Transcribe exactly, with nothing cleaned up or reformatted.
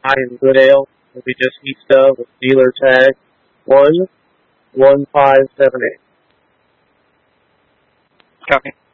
I am Goodale. Will be just east of with dealer tag one one five seven eight. Copy.